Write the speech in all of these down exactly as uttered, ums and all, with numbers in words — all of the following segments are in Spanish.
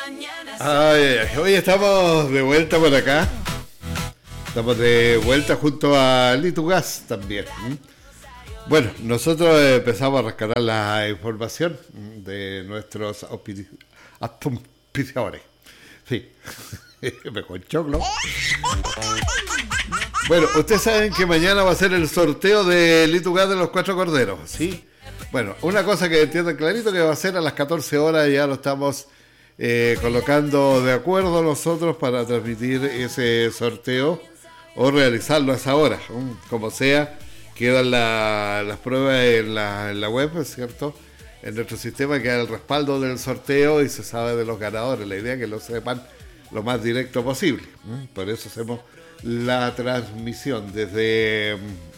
Ay, ay, ay. Hoy estamos de vuelta por acá. Estamos de vuelta junto a Litugas también. Bueno, nosotros empezamos a rescatar la información de nuestros auspiciadores. Sí, me con choclo. Bueno, ustedes saben que mañana va a ser el sorteo de Litugas de los Cuatro Corderos, ¿sí? Bueno, una cosa que entiendan clarito que va a ser a las catorce horas, ya lo estamos eh, colocando de acuerdo nosotros para transmitir ese sorteo o realizarlo a esa hora, ¿no? Como sea, quedan la, las pruebas en la, en la web, ¿cierto? En nuestro sistema queda el respaldo del sorteo y se sabe de los ganadores. La idea es que lo sepan lo más directo posible, ¿no? Por eso hacemos la transmisión desde,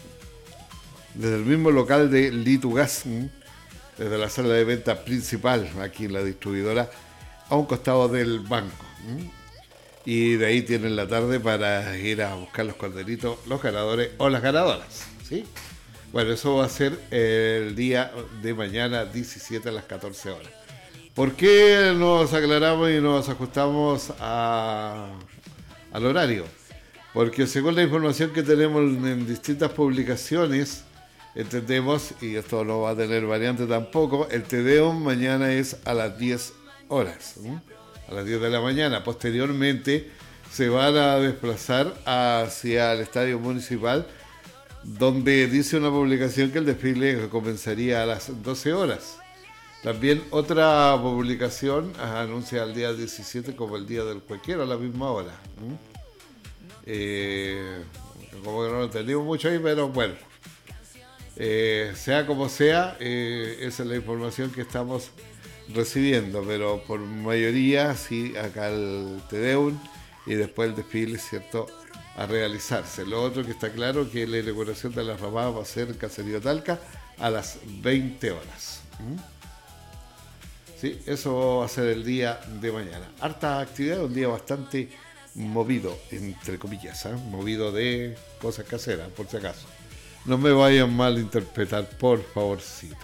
desde el mismo local de Litugas, ¿no? Desde la sala de venta principal, aquí en la distribuidora, a un costado del banco, ¿no? Y de ahí tienen la tarde para ir a buscar los corderitos, los ganadores o las ganadoras, ¿sí? Bueno, eso va a ser el día de mañana, diecisiete a las catorce horas. ¿Por qué nos aclaramos y nos ajustamos a, al horario? Porque según la información que tenemos en distintas publicaciones, entendemos, y esto no va a tener variante tampoco, el Te Deum mañana es a las diez horas, ¿sí? A las diez de la mañana. Posteriormente se van a desplazar hacia el estadio municipal, donde dice una publicación que el desfile comenzaría a las doce horas. También otra publicación anuncia el día diecisiete como el día del cuequero a la misma hora. ¿Mm? Eh, como que no lo entendimos mucho ahí, pero bueno. Eh, sea como sea, eh, esa es la información que estamos recibiendo, pero por mayoría sí, acá el Te Deum y después el desfile, ¿cierto?, a realizarse. Lo otro que está claro que la inauguración de la ramada va a ser en Caserío Talca a las veinte horas. ¿Mm? Sí, eso va a ser el día de mañana. Harta actividad, un día bastante movido, entre comillas, ¿eh? Movido de cosas caseras, por si acaso. No me vayan mal a interpretar, por favorcito.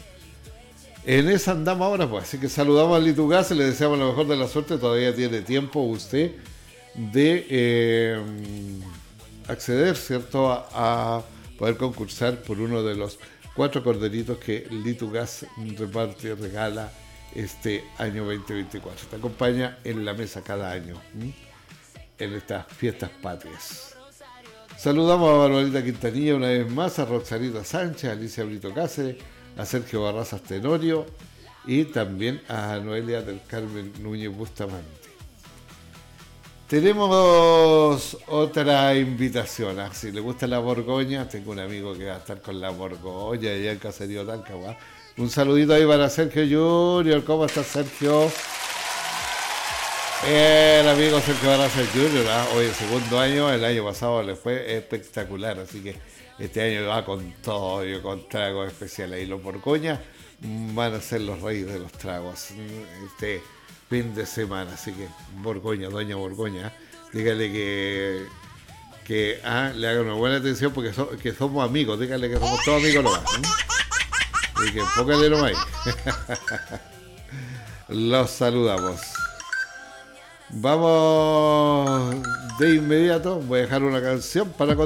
En esa andamos ahora, pues, así que saludamos a Litugas, le deseamos lo mejor de la suerte, todavía tiene tiempo usted de eh, acceder, ¿cierto?, a, a poder concursar por uno de los cuatro corderitos que Litugas reparte, regala este año veinte veinticuatro. Te acompaña en la mesa cada año, ¿sí?, en estas fiestas patrias. Saludamos a Barbarita Quintanilla una vez más, a Roxanita Sánchez, a Alicia Brito Cáceres, a Sergio Barrazas Tenorio y también a Noelia del Carmen Núñez Bustamante. Tenemos otra invitación. ¿eh? Si le gusta la Borgoña, tengo un amigo que va a estar con la Borgoña allá en Caserío Talca. ¿va? Un saludito ahí para Sergio Junior. ¿Cómo está Sergio? El amigo Sergio Barrazas Junior. ¿eh? Hoy el segundo año, el año pasado le fue espectacular. Así que este año va con todo, con tragos especiales. Y los Borgoña van a ser los reyes de los tragos este fin de semana. Así que Borgoña, doña Borgoña, dígale que que ah, le haga una buena atención porque so, que somos amigos. Dígale que somos todos amigos nomás. ¿eh? Así que póngale nomás ahí. Los saludamos. Vamos de inmediato. Voy a dejar una canción para continuar.